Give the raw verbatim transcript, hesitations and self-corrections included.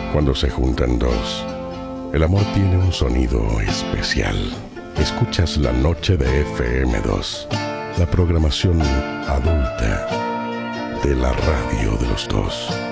Cuando se juntan dos, el amor tiene un sonido especial. Escuchas La Noche de F M dos, la programación adulta de la radio de los dos.